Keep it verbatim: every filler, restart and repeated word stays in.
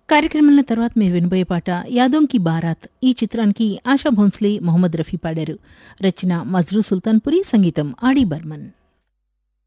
కార్యక్రమంలో తర్వాత మీరు వినబోయే పాట యాదోం కి బారాత్. ఈ చిత్రానికి ఆశా భోన్స్లే, మొహమ్మద్ రఫీ పాడారు. రచన మజ్రూ సుల్తాన్పురి, సంగీతం ఆడి బర్మన్.